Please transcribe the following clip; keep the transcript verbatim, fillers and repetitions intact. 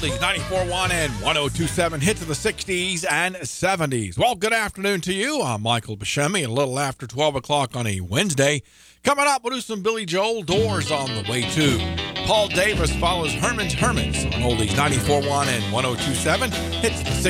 oldies, ninety-four point one and one oh two point seven, hits of the sixties and seventies. Well, good afternoon to you. I'm Michael Buscemi, a little after twelve o'clock on a Wednesday. Coming up, we'll do some Billy Joel, Doors on the way too. Paul Davis follows Herman's Hermits on oldies, ninety-four point one and one oh two point seven, hits the